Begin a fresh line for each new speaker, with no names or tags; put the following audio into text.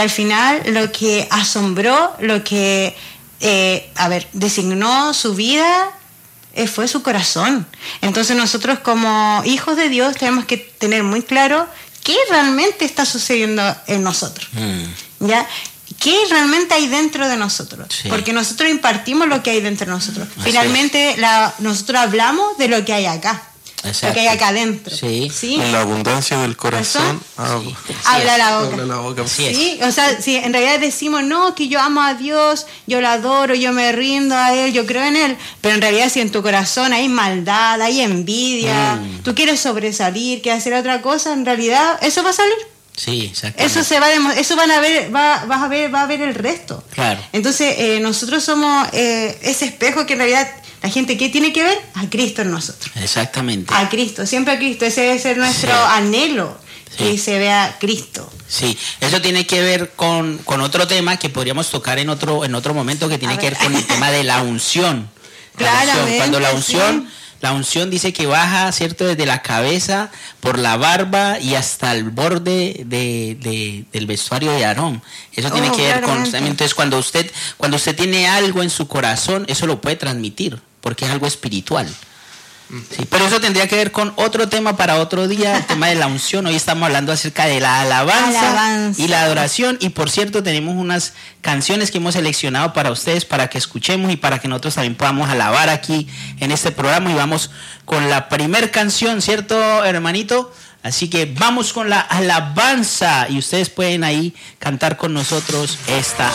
al final lo que asombró, lo que, designó su vida, fue su corazón. Entonces nosotros como hijos de Dios tenemos que tener muy claro qué realmente está sucediendo en nosotros. ¿Ya? ¿Qué realmente hay dentro de nosotros? Sí. Porque nosotros impartimos lo que hay dentro de nosotros. Finalmente nosotros hablamos de lo que hay acá. Exacto. Lo que hay acá adentro.
Sí.
¿Sí?
En la abundancia del corazón
habla la boca. Sí, o sea, si en realidad decimos, no, que yo amo a Dios, yo lo adoro, yo me rindo a Él, yo creo en Él, pero en realidad si en tu corazón hay maldad, hay envidia, tú quieres sobresalir, quieres hacer otra cosa, en realidad eso va a salir.
Sí, exactamente.
Eso va a ver el resto.
Claro.
Entonces nosotros somos ese espejo que en realidad la gente, ¿qué tiene que ver? A Cristo en nosotros.
Exactamente.
A Cristo, siempre a Cristo. Ese debe ser nuestro anhelo, que se vea Cristo.
Sí, eso tiene que ver con otro tema que podríamos tocar en otro momento, que tiene que ver con el tema de la unción.
Claramente.
Cuando la unción dice que baja, ¿cierto? Desde la cabeza, por la barba y hasta el borde del vestuario de Aarón. Eso tiene que ver con... Entonces, cuando usted tiene algo en su corazón, eso lo puede transmitir, porque es algo espiritual. Sí, pero eso tendría que ver con otro tema para otro día, el tema de la unción. Hoy estamos hablando acerca de la alabanza y la adoración. Y por cierto, tenemos unas canciones que hemos seleccionado para ustedes, para que escuchemos y para que nosotros también podamos alabar aquí en este programa. Y vamos con la primer canción, ¿cierto, hermanito? Así que vamos con la alabanza y ustedes pueden ahí cantar con nosotros esta